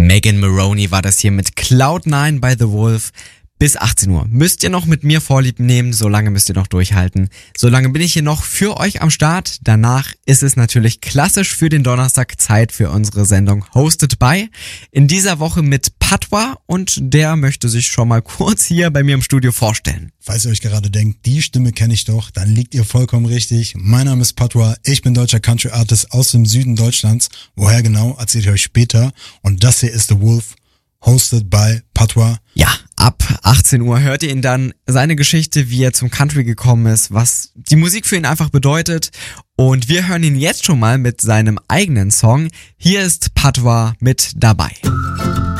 Megan Moroney war das hier mit Cloud9 bei The Wolf. Bis 18 Uhr müsst ihr noch mit mir Vorlieb nehmen, solange müsst ihr noch durchhalten. Solange bin ich hier noch für euch am Start. Danach ist es natürlich klassisch für den Donnerstag Zeit für unsere Sendung Hosted by. In dieser Woche mit Patois und der möchte sich schon mal kurz hier bei mir im Studio vorstellen. Falls ihr euch gerade denkt, die Stimme kenne ich doch, dann liegt ihr vollkommen richtig. Mein Name ist Patois, ich bin deutscher Country Artist aus dem Süden Deutschlands. Woher genau, erzähle ich euch später. Und das hier ist The Wolf, hosted by Patois. Ja, ab 18 Uhr hört ihr ihn dann, seine Geschichte, wie er zum Country gekommen ist, was die Musik für ihn einfach bedeutet. Und wir hören ihn jetzt schon mal mit seinem eigenen Song. Hier ist Patois mit dabei.